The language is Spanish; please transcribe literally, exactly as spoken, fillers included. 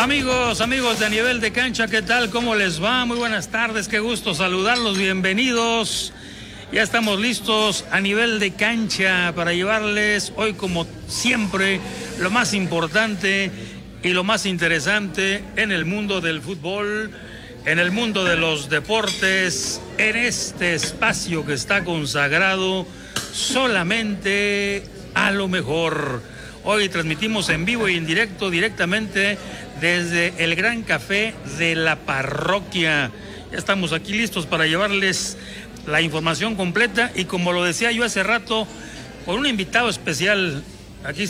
Amigos, amigos de A Nivel de Cancha, ¿qué tal? ¿Cómo les va? Muy buenas tardes, qué gusto saludarlos, bienvenidos. Ya estamos listos a Nivel de Cancha para llevarles hoy, como siempre, lo más importante y lo más interesante en el mundo del fútbol, en el mundo de los deportes, en este espacio que está consagrado solamente a lo mejor. Hoy transmitimos en vivo y en directo, directamente desde el Gran Café de la Parroquia. Ya estamos aquí listos para llevarles la información completa y, como lo decía yo hace rato, con un invitado especial,